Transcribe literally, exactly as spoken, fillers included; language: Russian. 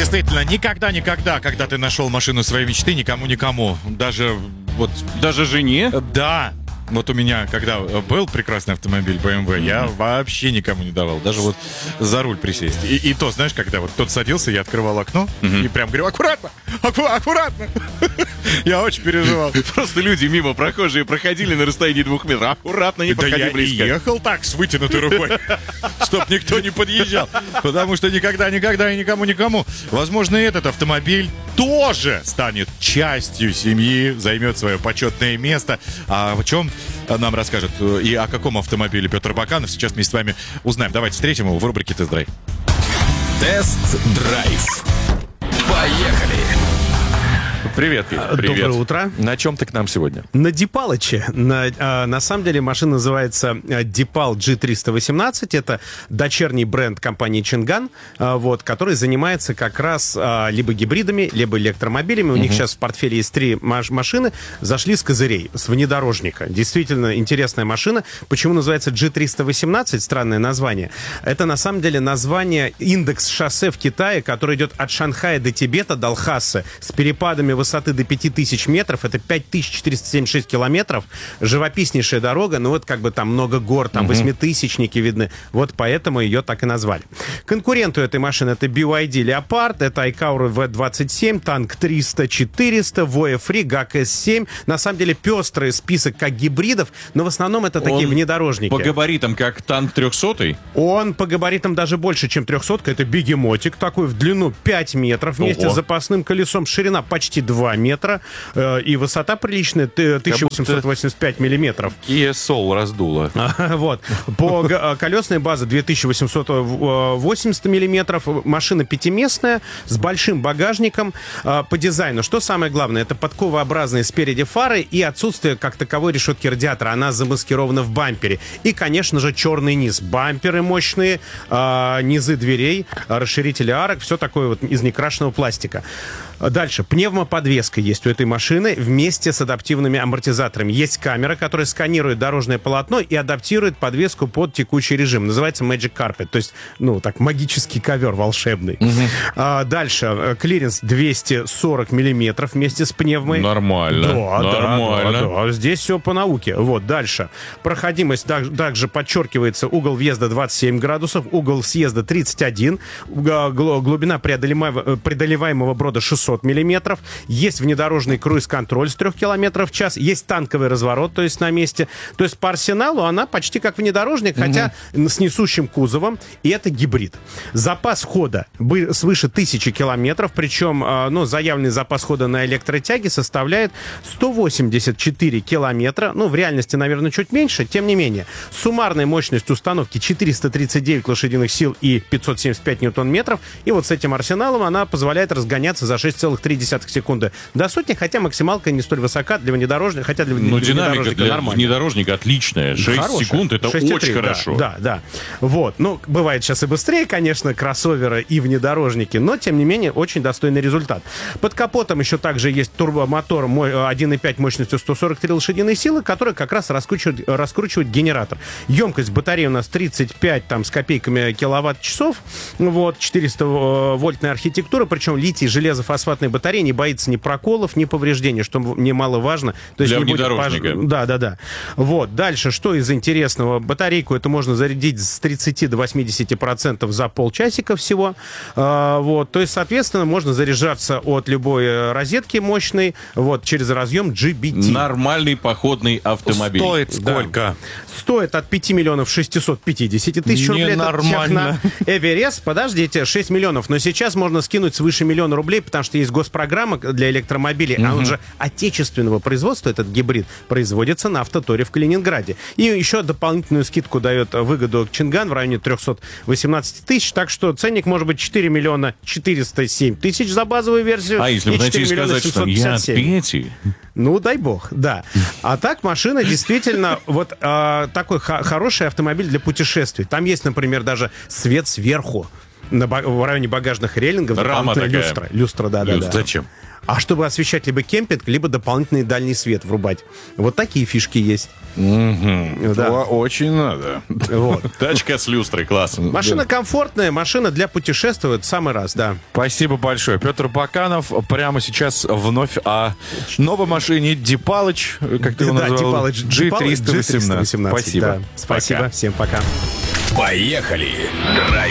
Действительно, никогда-никогда, когда ты нашел машину своей мечты, никому-никому, даже вот... Даже жене? Да. Вот у меня, когда был прекрасный автомобиль бэ эм вэ, я вообще никому не давал. Даже вот за руль присесть. И, и то, знаешь, когда вот тот садился, я открывал окно uh-huh. и прям говорю: аккуратно, аку- аккуратно. Я очень переживал. Просто люди мимо прохожие проходили на расстоянии двух метров. Аккуратно, не подходи близко. Да я и ехал так, с вытянутой рукой, чтоб никто не подъезжал. Потому что никогда-никогда и никому-никому. Возможно, этот автомобиль тоже станет частью семьи, займет свое почетное место. А о чем нам расскажет и о каком автомобиле Петр Баканов, сейчас вместе с вами узнаем. Давайте встретим его в рубрике «Тест-драйв». Тест-драйв. Поехали! Привет, Петя. Привет. Доброе утро. На чем ты к нам сегодня? На Дипалыче. На, а, на самом деле машина называется Дипал джи триста восемнадцать. Это дочерний бренд компании Чинган, а, вот, который занимается как раз а, либо гибридами, либо электромобилями. У uh-huh. них сейчас в портфеле есть три маш- машины. Зашли с козырей, с внедорожника. Действительно интересная машина. Почему называется джи триста восемнадцать? Странное название. Это на самом деле название индекс шоссе в Китае, который идет от Шанхая до Тибета, до Лхасы, с перепадами высоты до пять тысяч метров, это пять тысяч четыреста семьдесят шесть километров, живописнейшая дорога, ну вот как бы там много гор, там восьмитысячники видны, вот поэтому ее так и назвали. Конкурент у этой машины это би вай ди Leopard, это Айкаура ви двадцать семь, Танк триста четыреста, Voya Free, гак эс семь, на самом деле пестрый список как гибридов, но в основном это такие Он внедорожники. по габаритам как танк трехсотый? Он по габаритам даже больше, чем трехсотка, это бегемотик такой в длину пять метров, вместе Ого. с запасным колесом, ширина почти два метра, э, и высота приличная, тысяча восемьсот восемьдесят пять миллиметров. Kia Soul раздуло. Вот. По г- колесной базе две тысячи восемьсот восемьдесят миллиметров. Машина пятиместная, с большим багажником. Э, по дизайну, что самое главное, это подковообразные спереди фары и отсутствие как таковой решетки радиатора. Она замаскирована в бампере. И, конечно же, черный низ. Бамперы мощные, э, низы дверей, расширители арок, все такое вот из некрашенного пластика. Дальше. Пневмоподвеска есть у этой машины вместе с адаптивными амортизаторами. Есть камера, которая сканирует дорожное полотно и адаптирует подвеску под текущий режим. Называется Magic Carpet. То есть, ну, так, магический ковер волшебный. Uh-huh. А, дальше. Клиренс двести сорок миллиметров вместе с пневмой. Нормально. Да, Нормально. Да, да, да. Здесь все по науке. Вот, дальше. Проходимость так, также подчеркивается. Угол въезда двадцать семь градусов, угол съезда тридцать один. Глубина преодолеваемого, преодолеваемого брода шестьсот миллиметров. Есть внедорожный круиз-контроль с трех километров в час. Есть танковый разворот, то есть на месте. То есть по арсеналу она почти как внедорожник, угу. хотя с несущим кузовом. И это гибрид. Запас хода свыше тысячи километров. Причем ну, заявленный запас хода на электротяге составляет сто восемьдесят четыре километра. Ну, в реальности, наверное, чуть меньше. Тем не менее, суммарная мощность установки четыреста тридцать девять лошадиных сил и пятьсот семьдесят пять ньютон-метров. И вот с этим арсеналом она позволяет разгоняться за шесть целых три десятых секунды до сотни, хотя максималка не столь высока для внедорожника, хотя для, Но для динамика внедорожника для нормально. внедорожника отличная. шесть Хорошая. секунд, это шесть очень да, хорошо. Да, да. Вот. Ну, бывает сейчас и быстрее, конечно, кроссоверы и внедорожники, но, тем не менее, очень достойный результат. Под капотом еще также есть турбомотор один и пять мощностью сто сорок три лошадиные силы, который как раз раскручивает, раскручивает генератор. Емкость батареи у нас тридцать пять там, с копейками киловатт-часов. Вот, четыреста вольтная архитектура, причем литий-железофосфатная батарея не боится ни проколов, ни повреждений, что немаловажно. То есть для не внедорожника. Будет пож... Да, да, да. Вот. Дальше, что из интересного? Батарейку это можно зарядить с тридцати до восьмидесяти процентов за полчасика всего. А, вот. То есть, соответственно, можно заряжаться от любой розетки мощной вот, через разъем джи би ти. Нормальный походный автомобиль. Стоит сколько? Да. Стоит от пяти миллионов шестисот пятидесяти тысяч рублей. Нормально. Эверест, подождите, шесть миллионов. Но сейчас можно скинуть свыше миллиона рублей, потому что есть госпрограмма для электромобилей, угу. а он же отечественного производства, этот гибрид, производится на Автоторе в Калининграде. И еще дополнительную скидку дает выгоду Чинган в районе триста восемнадцать тысяч, так что ценник может быть четыре миллиона четыреста семь тысяч за базовую версию. А если бы найти и сказать, что я Пети? Ну, дай бог, да. А так машина действительно вот а, такой х- хороший автомобиль для путешествий. Там есть, например, даже свет сверху. на, ба- в районе багажных рейлингов Рама дополнительная такая. люстра. Люстра, да, да, Люстра. да. Зачем? А чтобы освещать либо кемпинг, либо дополнительный дальний свет врубать. Вот такие фишки есть. Да. О, очень надо. Вот. Тачка с люстрой, класс. Машина комфортная, машина для путешествия, это самый раз, да. Спасибо большое. Петр Баканов прямо сейчас вновь о новой машине Дипалыч, как ты его Да, назвал? Дипалыч, джи триста восемнадцать. Спасибо. Пока. Спасибо, всем пока. Поехали!